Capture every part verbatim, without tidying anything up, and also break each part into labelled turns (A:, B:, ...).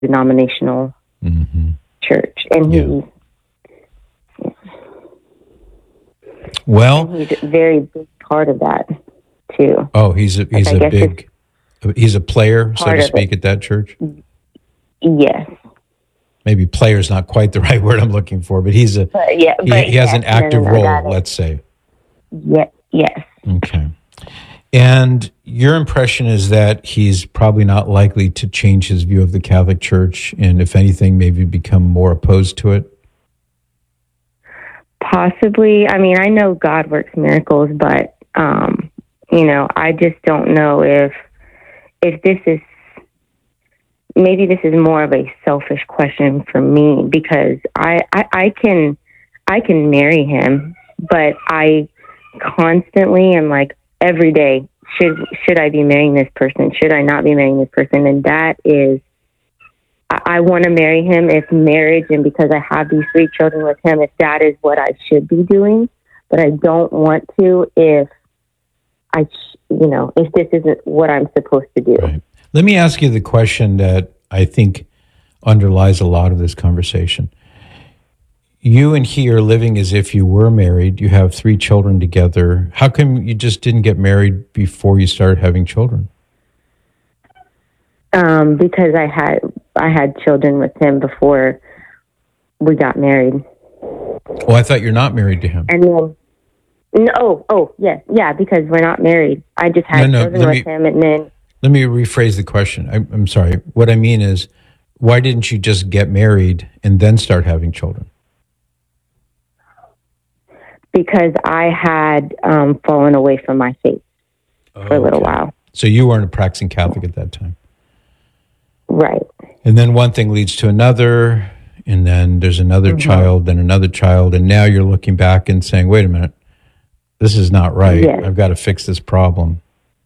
A: denominational
B: mm-hmm.
A: church, and
B: yeah.
A: he.
B: Well,
A: and he's a very big part of that too.
B: Oh, he's a he's
A: like,
B: a big, he's a player, so to speak, at that church.
A: Yes.
B: Maybe player is not quite the right word I'm looking for, but he's a
A: but yeah,
B: he,
A: but
B: he has
A: yeah,
B: an active
A: no, no, no,
B: role, let's say.
A: Yeah. Yes.
B: Okay. And your impression is that he's probably not likely to change his view of the Catholic Church, and if anything, maybe become more opposed to it?
A: Possibly. I mean, I know God works miracles, but, um, you know, I just don't know if if this is, maybe this is more of a selfish question for me, because I, I, I can I can marry him, but I constantly am like, every day, should should I be marrying this person? Should I not be marrying this person? And that is, I, I want to marry him if marriage, and because I have these three children with him, if that is what I should be doing. But I don't want to if I, sh- you know, if this isn't what I'm supposed to do.
B: Right. Let me ask you the question that I think underlies a lot of this conversation. You and he are living as if you were married. You have three children together. How come you just didn't get married before you started having children?
A: Um, because I had I had children with him before we got married.
B: Oh, I thought you're not married to him.
A: And then, no, oh, oh, yes, yeah, because we're not married. I just had
B: no, no,
A: children with
B: me,
A: him, and then.
B: Let me rephrase the question. I, I'm sorry. What I mean is, why didn't you just get married and then start having children?
A: Because I had um, fallen away from my faith oh, for a little
B: okay.
A: while.
B: So you weren't a practicing Catholic at that time.
A: Right.
B: And then one thing leads to another, and then there's another mm-hmm. child, then another child, and now you're looking back and saying, wait a minute, this is not right. Yes. I've got to fix this problem.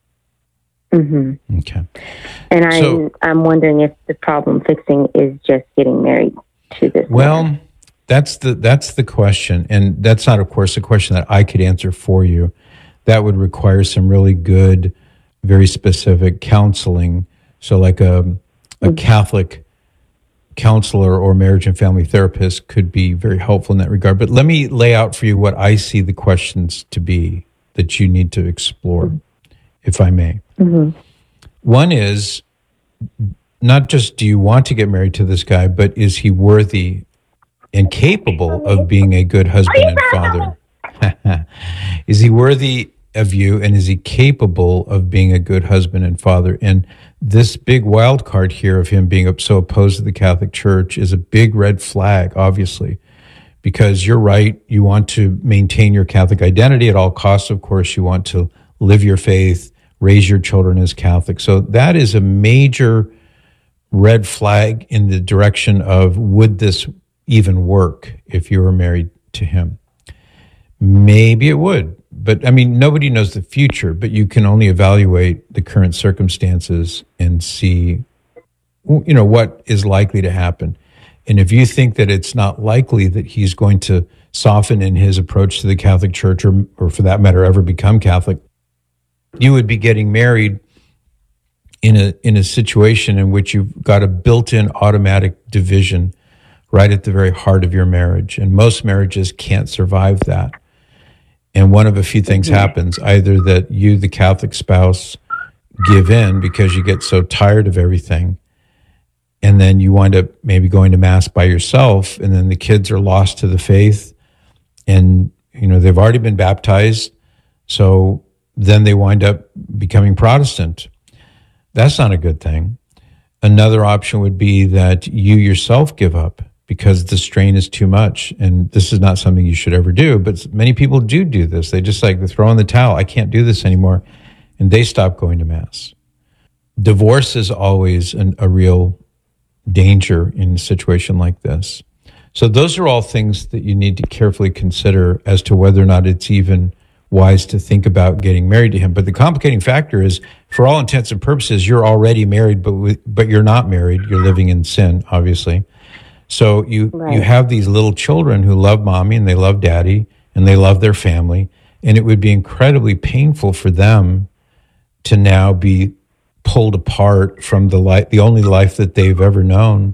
A: Mm-hmm.
B: Okay.
A: And I'm,
B: so,
A: I'm wondering if the problem fixing is just getting married to this
B: Well,
A: man.
B: that's the that's the question. And that's not, of course, a question that I could answer for you. That would require some really good, very specific counseling. So like a, a mm-hmm. Catholic counselor or marriage and family therapist could be very helpful in that regard. But let me lay out for you what I see the questions to be that you need to explore, mm-hmm. if I may.
A: Mm-hmm.
B: One is not just do you want to get married to this guy, but is he worthy and capable of being a good husband and father? Is he worthy of you, and is he capable of being a good husband and father? And this big wild card here of him being so opposed to the Catholic Church is a big red flag, obviously, because you're right. You want to maintain your Catholic identity at all costs. Of course, you want to live your faith, raise your children as Catholic. So that is a major red flag in the direction of, would this even work if you were married to him? Maybe it would, but I mean, nobody knows the future, but you can only evaluate the current circumstances and see, you know, what is likely to happen. And if you think that it's not likely that he's going to soften in his approach to the Catholic Church, or, or for that matter, ever become Catholic, you would be getting married in a in a situation in which you've got a built-in automatic division right at the very heart of your marriage. And most marriages can't survive that. And one of a few things mm-hmm. happens, either that you, the Catholic spouse, give in because you get so tired of everything, and then you wind up maybe going to Mass by yourself, and then the kids are lost to the faith, and you know they've already been baptized, so then they wind up becoming Protestant. That's not a good thing. Another option would be that you yourself give up because the strain is too much. And this is not something you should ever do, but many people do do this. They just like, they throw in the towel. I can't do this anymore. And they stop going to Mass. Divorce is always an, a real danger in a situation like this. So those are all things that you need to carefully consider as to whether or not it's even wise to think about getting married to him. But the complicating factor is, for all intents and purposes, you're already married, but with, but you're not married. You're living in sin, obviously. So you right. you have these little children who love mommy and they love daddy and they love their family, and it would be incredibly painful for them to now be pulled apart from the life, the only life that they've ever known.